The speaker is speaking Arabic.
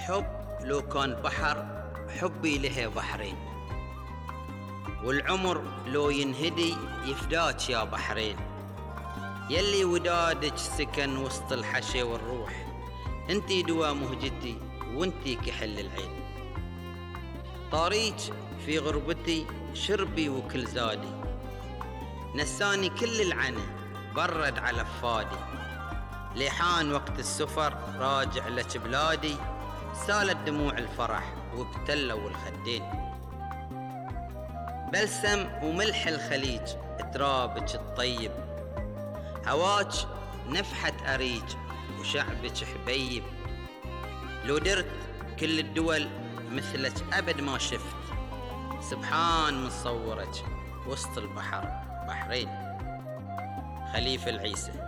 الحب لو كان بحر حبي له بحرين، والعمر لو ينهدي يفداك يا بحرين. يلي ودادك سكن وسط الحشي والروح، انتي دوا مهجتي وانتي كحل العين. طاريج في غربتي شربي وكل زادي، نساني كل العنى برد على فادي. لحان وقت السفر راجع لك بلادي، سالت دموع الفرح وابتلوا الخدين. بلسم وملح الخليج ترابك الطيب، هواك نفحة أريج وشعبك حبيب. لو درت كل الدول مثلك أبد ما شفت، سبحان من صورك وسط البحر بحرين. خليفة العيسى.